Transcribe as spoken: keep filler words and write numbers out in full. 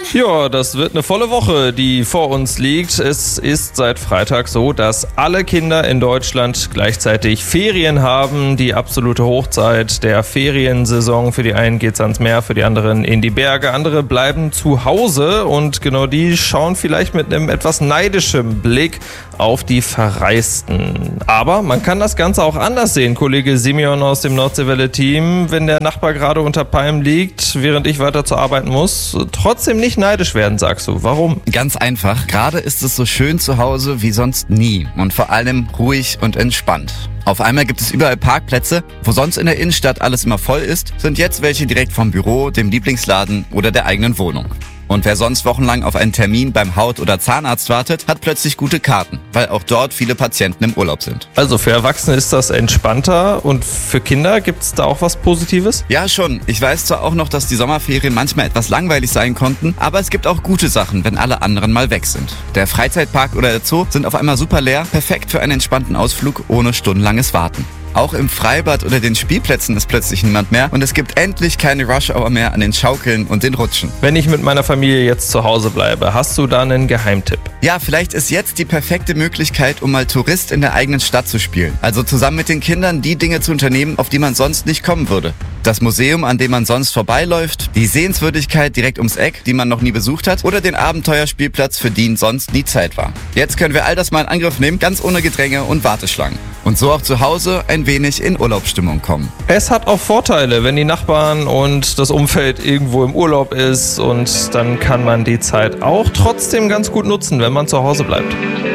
Ja, das wird eine volle Woche, die vor uns liegt. Es ist seit Freitag so, dass alle Kinder in Deutschland gleichzeitig Ferien haben. Die absolute Hochzeit der Feriensaison. Für die einen geht's ans Meer, für die anderen in die Berge. Andere bleiben zu Hause und genau die schauen vielleicht mit einem etwas neidischen Blick auf die Verreisten. Aber man kann das Ganze auch anders sehen, Kollege Simeon aus dem Nordseewelle-Team. Wenn der Nachbar gerade unter Palmen liegt, während ich weiter zur Arbeit muss, trotzdem nicht neidisch werden, sagst du. Warum? Ganz einfach. Gerade ist es so schön zu Hause wie sonst nie und vor allem ruhig und entspannt. Auf einmal gibt es überall Parkplätze, wo sonst in der Innenstadt alles immer voll ist, sind jetzt welche direkt vom Büro, dem Lieblingsladen oder der eigenen Wohnung. Und wer sonst wochenlang auf einen Termin beim Haut- oder Zahnarzt wartet, hat plötzlich gute Karten, weil auch dort viele Patienten im Urlaub sind. Also für Erwachsene ist das entspannter und für Kinder gibt es da auch was Positives? Ja, schon. Ich weiß zwar auch noch, dass die Sommerferien manchmal etwas langweilig sein konnten, aber es gibt auch gute Sachen, wenn alle anderen mal weg sind. Der Freizeitpark oder der Zoo sind auf einmal super leer, perfekt für einen entspannten Ausflug ohne stundenlanges Warten. Auch im Freibad oder den Spielplätzen ist plötzlich niemand mehr und es gibt endlich keine Rush-Hour mehr an den Schaukeln und den Rutschen. Wenn ich mit meiner Familie jetzt zu Hause bleibe, hast du da einen Geheimtipp? Ja, vielleicht ist jetzt die perfekte Möglichkeit, um mal Tourist in der eigenen Stadt zu spielen. Also zusammen mit den Kindern die Dinge zu unternehmen, auf die man sonst nicht kommen würde. Das Museum, an dem man sonst vorbeiläuft, die Sehenswürdigkeit direkt ums Eck, die man noch nie besucht hat, oder den Abenteuerspielplatz, für den sonst nie Zeit war. Jetzt können wir all das mal in Angriff nehmen, ganz ohne Gedränge und Warteschlangen. Und so auch zu Hause ein wenig in Urlaubsstimmung kommen. Es hat auch Vorteile, wenn die Nachbarn und das Umfeld irgendwo im Urlaub ist und dann kann man die Zeit auch trotzdem ganz gut nutzen, wenn man zu Hause bleibt.